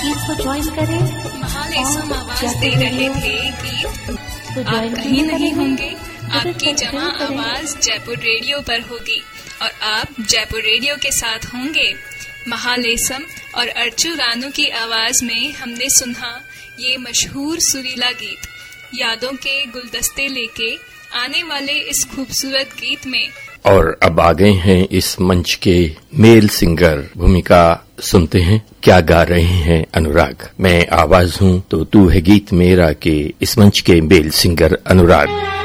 गीत को ज्वाइन करें। महालेसम आवाज दे रहे थे गीत। आप कहीं नहीं होंगे, आपकी जमां आवाज जयपुर रेडियो पर होगी और आप जयपुर रेडियो के साथ होंगे। महालेसम और अर्चू रानू की आवाज में हमने सुना ये मशहूर सुरीला गीत। यादों के गुलदस्ते लेके आने वाले इस खूबसूरत गीत में और अब आ गए हैं इस मंच के मेल सिंगर। भूमिका सुनते हैं क्या गा रहे हैं अनुराग। मैं आवाज हूं तो तू है गीत मेरा के इस मंच के मेल सिंगर अनुराग।